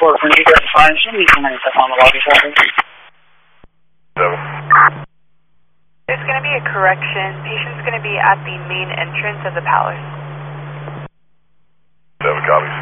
report for need definition. You can make that on the lobby side. 7. There's going to be a correction. Patient's going to be at the main entrance of the palace. 7, copy.